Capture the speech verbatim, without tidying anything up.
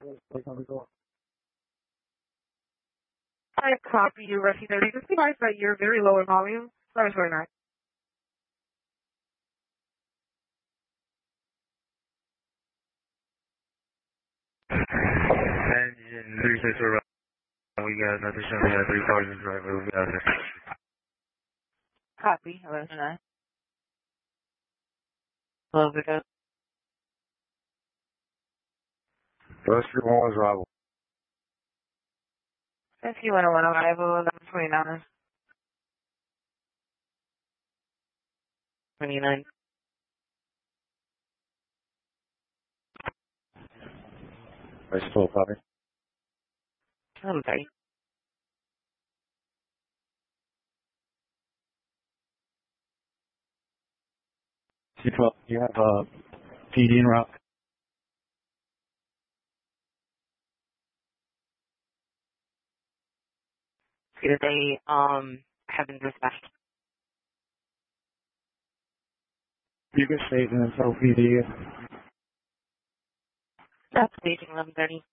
I copy you, Rusty thirty. Just advise that you're very low in volume. Sorry, sorry, nine. Engine three six four, we got another show. We got three cars in driver. We got it. Copy, eleven nine. Love it up. Rusty one was rival. If you want to run arrival, eleven twenty-nine. twenty-nine. Rusty full copy. eleven thirty. C twelve, you have a P D en route. See that they um have been dispatched. You can state in this O P D. That's staging eleven thirty.